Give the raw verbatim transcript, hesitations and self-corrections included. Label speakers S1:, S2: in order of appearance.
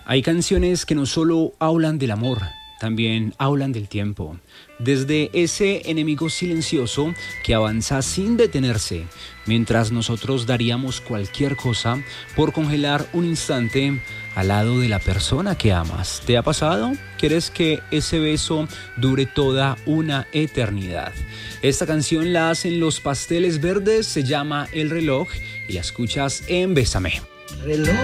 S1: Hay canciones que no solo hablan del amor, también hablan del tiempo. Desde ese enemigo silencioso que avanza sin detenerse, mientras nosotros daríamos cualquier cosa por congelar un instante al lado de la persona que amas. ¿Te ha pasado? ¿Quieres que ese beso dure toda una eternidad? Esta canción la hacen Los Pasteles Verdes, se llama El Reloj y la escuchas en Bésame.
S2: Reloj.